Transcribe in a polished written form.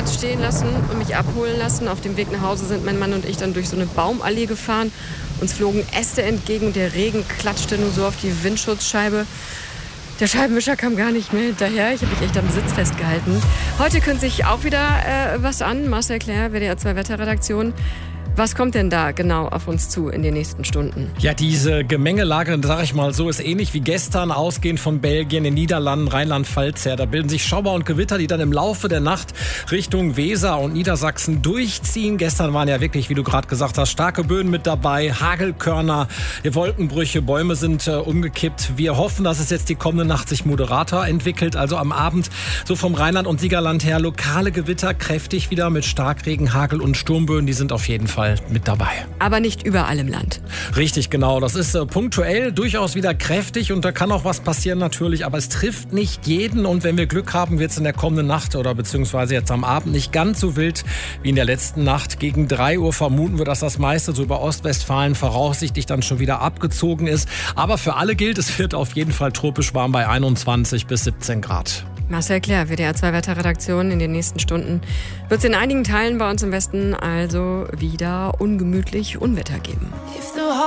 kurz stehen lassen und mich abholen lassen. Auf dem Weg nach Hause sind mein Mann und ich dann durch so eine Baumallee gefahren. Uns flogen Äste entgegen, der Regen klatschte nur so auf die Windschutzscheibe. Der Scheibenwischer kam gar nicht mehr hinterher. Ich habe mich echt am Sitz festgehalten. Heute kündigt sich auch wieder was an. Marcel Claire, WDR 2 Wetterredaktion. Was kommt denn da genau auf uns zu in den nächsten Stunden? Ja, diese Gemengelage, sag ich mal so, ist ähnlich wie gestern, ausgehend von Belgien, den Niederlanden, Rheinland-Pfalz her. Da bilden sich Schauer und Gewitter, die dann im Laufe der Nacht Richtung Weser und Niedersachsen durchziehen. Gestern waren ja wirklich, wie du gerade gesagt hast, starke Böen mit dabei, Hagelkörner, Wolkenbrüche, Bäume sind umgekippt. Wir hoffen, dass es jetzt die kommende Nacht sich moderater entwickelt. Also am Abend so vom Rheinland und Siegerland her lokale Gewitter, kräftig wieder mit Starkregen, Hagel und Sturmböen. Die sind auf jeden Fall mit dabei. Aber nicht überall im Land. Richtig, genau. Das ist punktuell durchaus wieder kräftig und da kann auch was passieren natürlich, aber es trifft nicht jeden und wenn wir Glück haben, wird es in der kommenden Nacht oder beziehungsweise jetzt am Abend nicht ganz so wild wie in der letzten Nacht. Gegen 3 Uhr vermuten wir, dass das meiste so über Ostwestfalen voraussichtlich dann schon wieder abgezogen ist. Aber für alle gilt, es wird auf jeden Fall tropisch warm bei 21 bis 17 Grad. Marcel Claire, WDR 2 Wetterredaktion. In den nächsten Stunden wird es in einigen Teilen bei uns im Westen also wieder ungemütlich Unwetter geben.